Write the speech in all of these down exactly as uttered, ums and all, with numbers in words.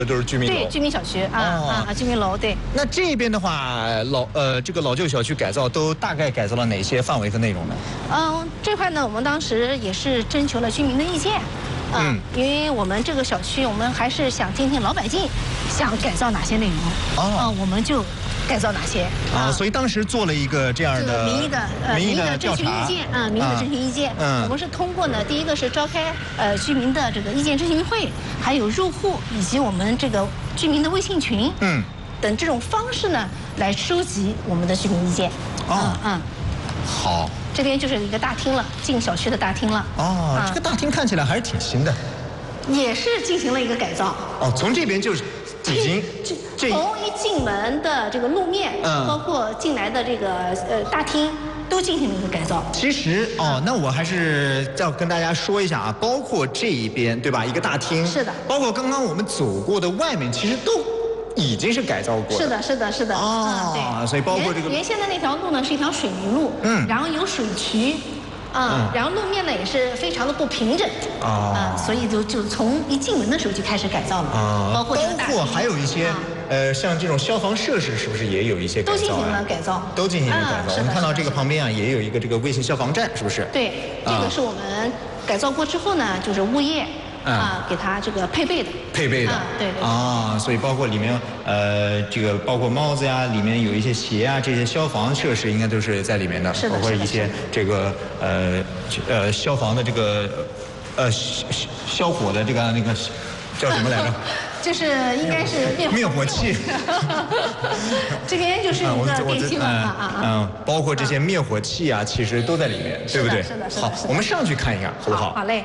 都是居民楼， 对，居民小区啊、哦、啊啊，居民楼对。 那这边的话，老呃这个老旧小区改造都大概改造了哪些范围和内容呢？ 嗯，这块呢，我们当时也是征求了居民的意见，啊、嗯，因为我们这个小区，我们还是想听听老百姓想改造哪些内容，哦，啊，我们就改造哪些啊，所以当时做了一个这样的民意的呃民意的征询意见啊，民意的征询意见，嗯，我们是通过呢，第一个是召开呃居民的这个意见征询会，还有入户以及我们这个居民的微信群，嗯，等这种方式呢来收集我们的居民意见， 哦，嗯，好， 这边就是一个大厅了，进小区的大厅了， 哦，这个大厅看起来还是挺新的， 也是进行了一个改造， 哦，从这边就是。已经， 从一进门的这个路面，嗯，包括进来的这个呃大厅，都进行了一个改造。 其实哦，那我还是要跟大家说一下啊，包括这一边对吧，一个大厅， 是的， 包括刚刚我们走过的外面，其实都已经是改造过的。 是的，是的，是的。 哦，对，所以包括这个原先的那条路呢是一条水泥路，嗯，然后有水渠。啊、嗯，然后路面呢也是非常的不平整啊、呃，所以就就从一进门的时候就开始改造了啊，包括这个大包括还有一些、啊、呃，像这种消防设施是不是也有一些改造、啊？ 都进行了改造， 都进行了改造。 啊、 我们看到这个旁边啊，也有一个这个卫星消防站，是不是？ 对，这个是我们改造过之后呢，就是物业。啊，给它这个配备的， 配备的， 啊、对对啊，所以包括里面呃，这个包括帽子呀，里面有一些鞋啊，这些消防设施应该都是在里面的， 是的， 包括一些这个呃呃消防的这个呃消消火的这个那个叫什么来着？ 就是应该是灭灭火器。 这边就是一个电梯了啊啊嗯，包括这些灭火器啊，其实都在里面，对不对？ 是的，是的。 好，我们上去看一看，好不好？ 好嘞。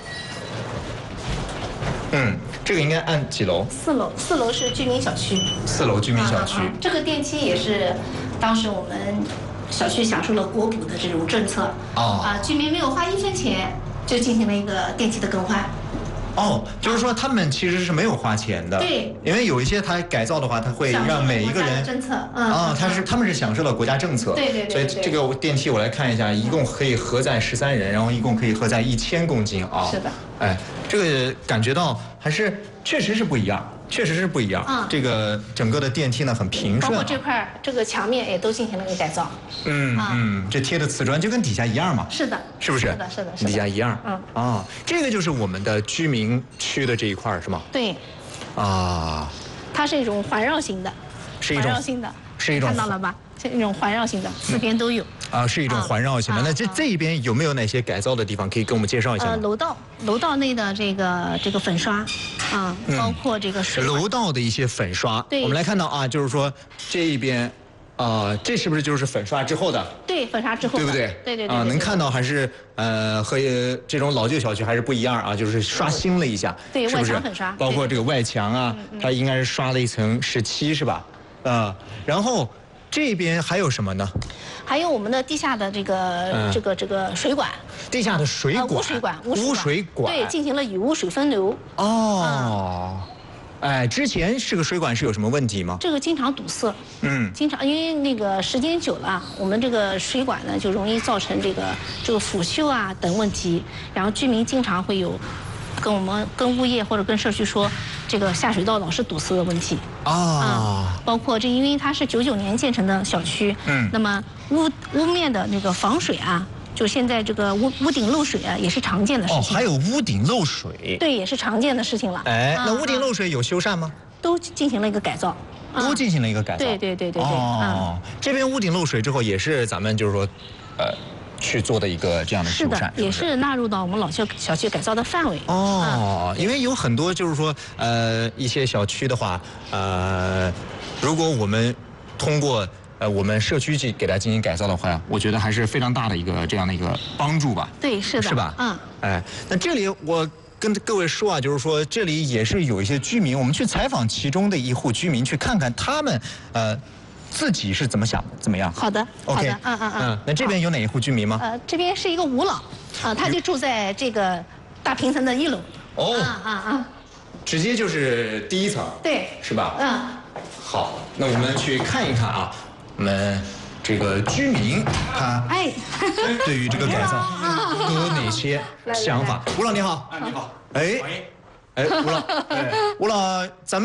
嗯，这个应该按几楼？ 四楼，四楼是居民小区。 四楼居民小区、啊啊。 这个电梯也是当时我们小区享受了国补的这种政策。哦。啊，居民没有花一分钱就进行了一个电梯的更换。 哦，就是说他们其实是没有花钱的。 对。 因为有一些他改造的话，他会让每一个人。 政策。嗯。 啊，他是他们是享受了国家政策。 对对对。 所以这个电梯我来看一下，一共可以荷载十三人，然后一共可以荷载一千公斤啊。 是的。 哎，这个感觉到还是确实是不一样，确实是不一样。嗯，这个整个的电梯呢很平顺， 包括这块这个墙面也都进行了一个改造。 嗯嗯，这贴的瓷砖就跟底下一样嘛。 是的， 是不是？ 是的，是的， 底下一样。 嗯啊，这个就是我们的居民区的这一块是吗？ 对。啊，它是一种环绕型的， 是一种环绕型的， 是一种看到了吧？是一种环绕型的，四边都有。 啊，是一种环绕型的。那这这一边有没有哪些改造的地方可以跟我们介绍一下吗？ 呃，楼道楼道内的这个这个粉刷，啊，包括这个水。 楼道的一些粉刷， 对， 我们来看到啊，就是说这一边，啊，这是不是就是粉刷之后的？ 对，粉刷之后的， 对不对？ 对对对。 啊，能看到还是呃和这种老旧小区还是不一样啊，就是刷新了一下， 对， 是不是？ 外墙粉刷， 包括这个外墙啊，它应该是刷了一层十七，是吧？啊，然后。这边还有什么呢？ 还有我们的地下的这个、嗯、这个这个水管， 地下的水管， 污水管， 污水管， 对，进行了雨污水分流。 哦，嗯、哎，之前这个水管是有什么问题吗？ 这个经常堵塞，嗯，经常因为那个时间久了，我们这个水管呢就容易造成这个这个腐朽啊等问题，然后居民经常会有。跟我们跟物业或者跟社区说，这个下水道老是堵塞的问题啊、哦嗯，包括这因为它是九九年建成的小区，嗯，那么屋屋面的那个防水啊，就现在这个屋屋顶漏水啊，也是常见的事情。 哦，还有屋顶漏水， 对，也是常见的事情了。 哎，那屋顶漏水有修缮吗？ 都进行了一个改造， 都进行了一个改造。 对对对对对。 哦，这边屋顶漏水之后，也是咱们就是说，呃。去做的一个这样的修缮， 是的，也是纳入到我们老小小区改造的范围。 哦，因为有很多就是说，呃，一些小区的话，呃，如果我们通过呃我们社区去给它进行改造的话，我觉得还是非常大的一个这样的一个帮助吧。 对，是的， 是吧？ 嗯。 哎，那这里我跟各位说啊，就是说这里也是有一些居民，我们去采访其中的一户居民，去看看他们呃。自己是怎么想，怎么样？ 好的 ，OK， 嗯嗯嗯。那这边有哪一户居民吗？ 呃，这边是一个吴老，啊，他就住在这个大平层的一楼。 哦， 啊啊啊！ 直接就是第一层。对。是吧？ 嗯。 好，那我们去看一看啊，我们这个居民他哎， 对于这个改造都有哪些想法？吴老你好。 啊，你好。 哎，哎，吴老，哎，吴老，咱们。